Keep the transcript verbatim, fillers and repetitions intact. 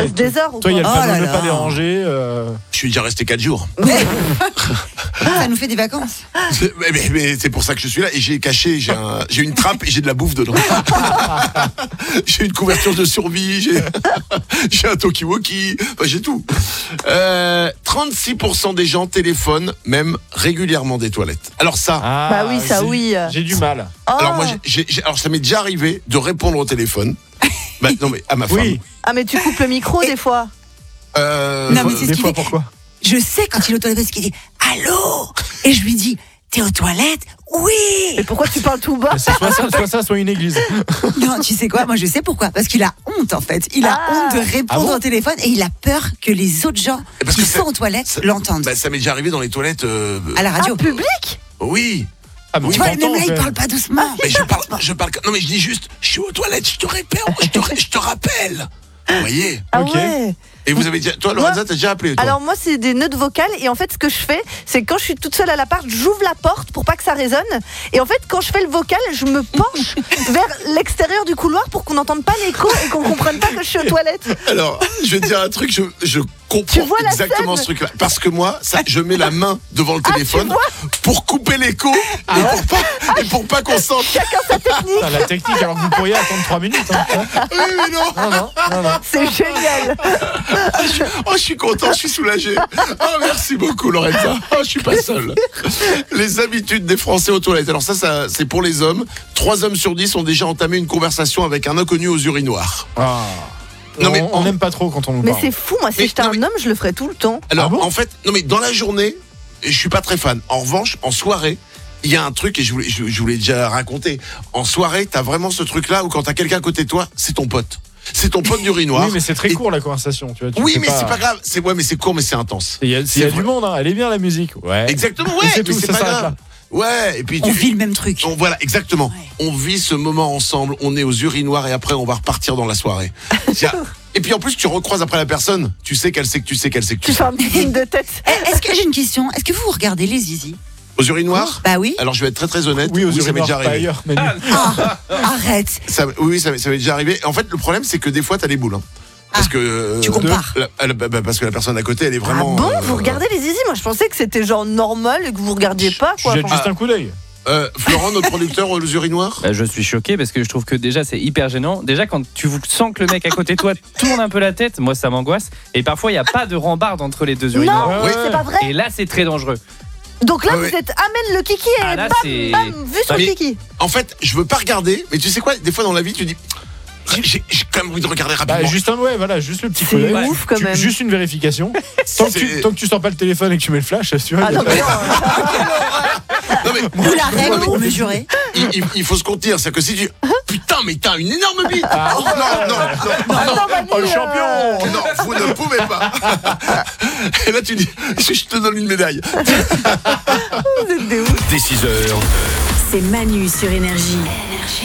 restes des heures ou Toi, il y a le quoi? panneau Oh là ne là. pas déranger. Euh... Je suis déjà resté quatre jours. Ça nous fait des vacances. C'est- Mais, mais- mais c'est pour ça que je suis là. Et j'ai caché, j'ai, un, j'ai une trappe et j'ai de la bouffe dedans. J'ai une couverture de survie, j'ai, j'ai un talkie-walkie, enfin, j'ai tout. Euh, trente-six pour cent des gens téléphonent même régulièrement des toilettes. Alors ça, Ah, Bah oui, ça j'ai- oui. J'ai du mal. Oh. alors moi, j'ai, j'ai- j'ai- alors ça m'est déjà arrivé de répondre au téléphone. Bah, non mais à ma femme. Oui. Ah mais tu coupes le micro des fois. Euh, Non, mais c'est ce Des qu'il fois, fait. pourquoi Je sais quand il est aux toilettes parce qu'il dit allô et je lui dis t'es aux toilettes? Oui. Et pourquoi tu parles tout bas? C'est soit ça, soit ça, soit une église. Non, tu sais quoi? Moi, je sais pourquoi. Parce qu'il a honte, en fait. Il a Ah. honte de répondre Ah bon au téléphone et il a peur que les autres gens Parce qui que sont ça- aux toilettes ça- l'entendent. Bah, ça m'est déjà arrivé dans les toilettes. euh, À la radio. Ah, public? Oui. Ah, mais Oui, Tu on vois, même t'entend, là, il en fait. parle pas doucement. Mais je parle, je parle. Non mais je dis juste, je suis aux toilettes, je te répète, je te, je te rappelle. Vous voyez? Ah Ok. ouais. Et vous avez déjà, toi Lorenza, t'as déjà appelé toi? Alors moi c'est des notes vocales et en fait ce que je fais c'est que quand je suis toute seule à l'appart j'ouvre la porte pour pas que ça résonne et en fait quand je fais le vocal je me penche vers l'extérieur du couloir pour qu'on n'entende pas l'écho et qu'on comprenne pas que je suis aux toilettes. Alors, je vais te dire un truc, je, je comprends Tu vois la exactement scène ce truc-là. Parce que moi, ça, je mets la main devant le Ah, tu téléphone vois pour couper l'écho et, pour pas, et pour pas qu'on sente. Chacun sa technique, Putain, la technique, alors que vous pourriez attendre trois minutes. Hein. Oui, mais non. Non, non, non, non. c'est génial. Oh, je suis content, je suis soulagé. Oh, merci beaucoup, Lorenza. Oh, je suis pas seul. Les habitudes des Français aux toilettes. Alors ça, ça c'est pour les hommes. Trois hommes sur dix ont déjà entamé une conversation avec un inconnu aux urinoirs. Ah. Non, Non, mais mais en- on n'aime pas trop quand on nous Mais parle. c'est fou, moi si Mais- j'étais non, un mais- homme je le ferais tout le temps. Alors, Ah bon en fait, non mais dans la journée, je suis pas très fan. En revanche, en soirée, il y a un truc et je voulais, je, je voulais déjà raconter. En soirée, t'as vraiment ce truc-là où quand t'as quelqu'un à côté de toi, c'est ton pote. C'est ton pote d'urinoir. Oui, mais c'est très Et- court la conversation. Tu vois, tu Oui, fais mais c'est pas grave. C'est ouais, mais c'est court, mais c'est intense. Il y a, il C'est y a vrai. du monde, hein. Elle est bien la musique. Ouais. Exactement, Et ouais. c'est mais tout, c'est ça pas s'arrête grave. là. Ouais, et puis On tu, vit le même truc. on, voilà, exactement. Ouais. On vit ce moment ensemble. On est aux urinoirs et après on va repartir dans la soirée. Tiens. Et puis en plus, tu recroises après la personne. Tu sais qu'elle sait que tu sais qu'elle sait que tu Tu sais. fais un petit signe de tête. Eh, Est-ce que j'ai une question? Est-ce que vous regardez les zizi? Aux urinoirs. Bah oui. Alors je vais être très très honnête. Oui, aux ça m'est urinoirs, déjà pas arrivé. ailleurs. Manu. Ah, arrête. Ça, oui, ça, m'est- ça m'est déjà arrivé. En fait, le problème, c'est que des fois, t'as les boules. hein. Parce Ah, que euh, tu compares. la- elle- bah, bah, parce que la personne à côté, elle est Ah vraiment. bon, euh, vous regardez les zizi? Moi je pensais que c'était genre normal et que vous regardiez pas Tu quoi. jettes Enfin, juste un coup d'œil. euh, Florent, notre producteur aux urinoirs. Bah, je suis choqué parce que je trouve que déjà c'est hyper gênant. Déjà quand tu sens que le mec à côté de toi tourne un peu la tête, moi ça m'angoisse. Et parfois il n'y a pas de rambarde entre les deux urinoirs. non, Ouais, c'est pas vrai. Et là c'est très dangereux. Donc là Ah vous ouais. êtes amène le kiki et Ah, là, bam c'est- bam vu sur le Mais- kiki. En fait, je veux pas regarder, mais tu sais quoi? Des fois dans la vie, tu dis. J'ai j'ai quand même envie de regarder Bah, rapidement. juste un, ouais, voilà, juste le petit C'est coup d'œil. ouf, quand Tu- même. Juste une vérification. Tant que, tu, C'est- tant que tu sors pas le téléphone et que tu mets le flash, tu vois. Ah il y a non pas- mais non. Non, mais, Ou la Ouais, règle mais- pour mesurer. il, il- il faut se contenir. C'est que si tu. Putain, mais t'as une énorme bite! Ah. Oh, non, non, non, non, Attends, Manu, Oh, le euh, champion. non, vous ne pouvez pas! Et là, tu dis, je te donne une médaille. Vous êtes des ouf. Dès six heures. C'est Manu sur Énergie.